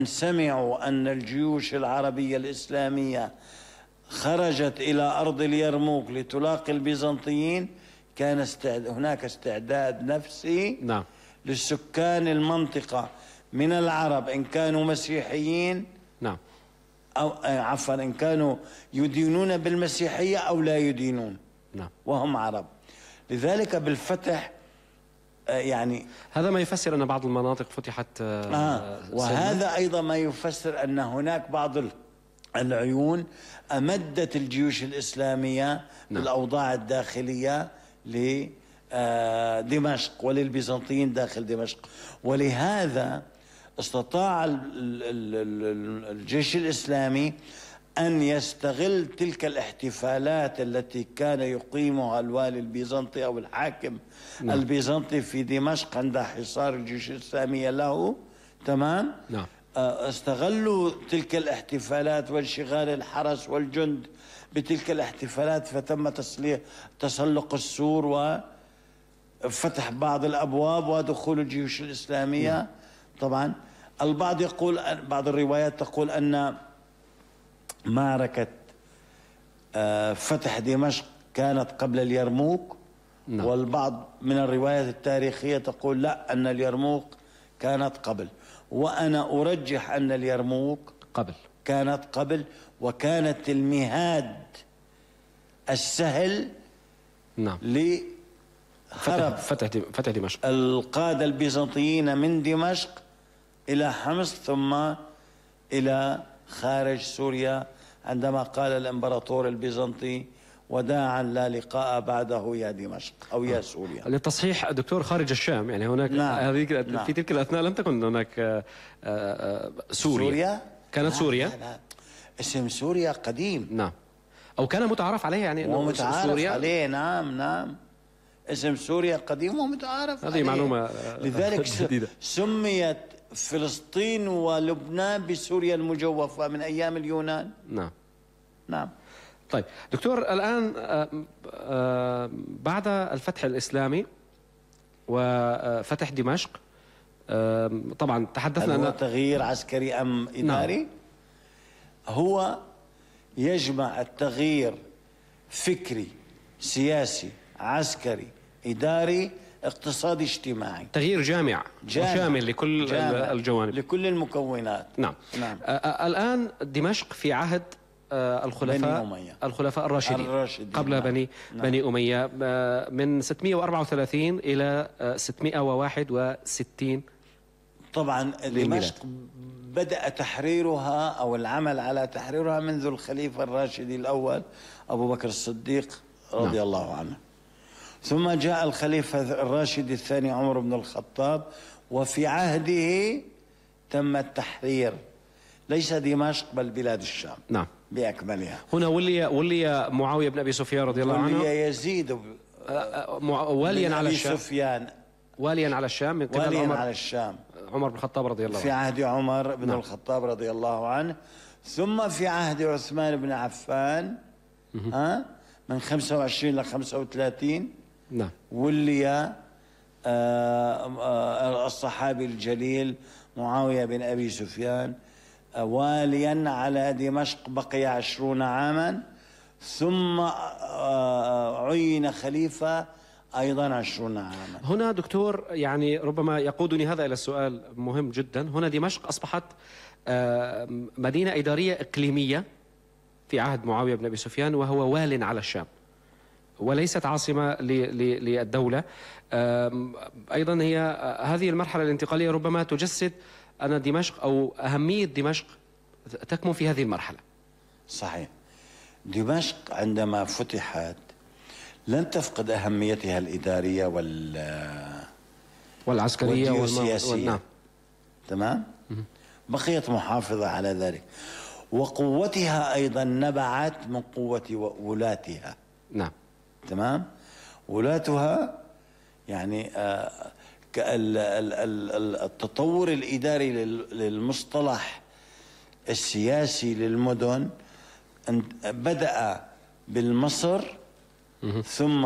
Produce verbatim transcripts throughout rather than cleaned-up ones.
سمعوا أن الجيوش العربية الإسلامية خرجت إلى أرض اليرموك لتلاقي البيزنطيين، كان استعد... هناك استعداد نفسي نعم. لسكان المنطقة من العرب إن كانوا مسيحيين، نعم، أو عفوا إن كانوا يدينون بالمسيحية أو لا يدينون، نعم، وهم عرب. لذلك بالفتح يعني هذا ما يفسر أن بعض المناطق فتحت آه وهذا أيضا ما يفسر أن هناك بعض العيون أمدت الجيوش الإسلامية نعم. بالأوضاع الداخلية لدمشق وللبيزنطيين داخل دمشق، ولهذا استطاع الجيش الإسلامي أن يستغل تلك الاحتفالات التي كان يقيمها الوالي البيزنطي أو الحاكم نعم. البيزنطي في دمشق عند حصار الجيوش الإسلامية له، تمام؟ نعم. استغلوا تلك الاحتفالات وانشغال الحرس والجند بتلك الاحتفالات، فتم تسلق السور وفتح بعض الأبواب ودخول الجيوش الإسلامية نعم. طبعا البعض يقول، بعض الروايات تقول أن معركة فتح دمشق كانت قبل اليرموك نعم. والبعض من الروايات التاريخية تقول لا، أن اليرموك كانت قبل، وأنا أرجح أن اليرموك قبل كانت قبل، وكانت المهاد السهل نعم لخرب فتح فتح دمشق القادة البيزنطيين من دمشق إلى حمص ثم إلى خارج سوريا، عندما قال الإمبراطور البيزنطي وداعا لا لقاء بعده يا دمشق أو يا سوريا. للتصحيح دكتور، خارج الشام يعني هناك نعم. هذه نعم. في تلك الأثناء لم تكن هناك سوريا, سوريا؟ كانت لا سوريا لا لا. اسم سوريا قديم نعم، أو كان متعارف عليه يعني انه متعارف سوريا عليه نعم نعم اسم سوريا قديم ومتعارف هذه عليه. معلومة لذلك جديدة. سميت فلسطين ولبنان بسوريا المجوفة من أيام اليونان. نعم نعم. طيب دكتور، الآن بعد الفتح الإسلامي وفتح دمشق طبعا تحدثنا هل هو أن تغيير عسكري أم إداري؟ نعم. هو يجمع التغيير فكري سياسي عسكري إداري اقتصادي اجتماعي، تغيير جامع, جامع وشامل لكل جامع الجوانب لكل المكونات. نعم, نعم. الآن دمشق في عهد الخلفاء بني أمية. الخلفاء الراشدين, الراشدين قبل نعم. بني نعم. بني أمية من ستمئة وأربعة وثلاثين إلى ستمئة وواحد وستين. طبعا دمشق بدأ تحريرها أو العمل على تحريرها منذ الخليفة الراشدي الأول أبو بكر الصديق رضي نعم. الله عنه، ثم جاء الخليفة الراشدي الثاني عمر بن الخطاب، وفي عهده تم التحرير ليس دمشق بل بلاد الشام نعم بأكملها. هنا ولي ولي معاوية بن أبي سفيان رضي الله عنه، ولي يزيد واليا على الشام سفيان واليا على الشام من قبل واليا عمر على الشام عمر بن الخطاب رضي الله عنه، في عهد عمر بن نعم. الخطاب رضي الله عنه، ثم في عهد عثمان بن عفان ها من خمسة وعشرين إلى خمسة وثلاثين نعم ولي الصحابي الجليل معاوية بن أبي سفيان واليا على دمشق، بقي عشرون عاما، ثم عين خليفة أيضا عشرون عاما. هنا دكتور يعني ربما يقودني هذا إلى السؤال مهم جدا. هنا دمشق أصبحت مدينة إدارية إقليمية في عهد معاوية بن أبي سفيان وهو وال على الشام، وليست عاصمة للدولة. أيضا هي هذه المرحلة الانتقالية ربما تجسد أن دمشق أو أهمية دمشق تكمن في هذه المرحلة. صحيح. دمشق عندما فتحت لن تفقد أهميتها الإدارية وال والعسكرية والسياسية والم... نعم. تمام؟ بقيت محافظة على ذلك، وقوتها أيضا نبعت من قوة ولاتها. نعم. تمام؟ ولاتها يعني آه التطور الإداري للمصطلح السياسي للمدن بدأ بالمصر ثم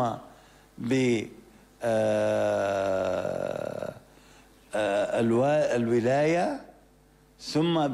بالولاية ثم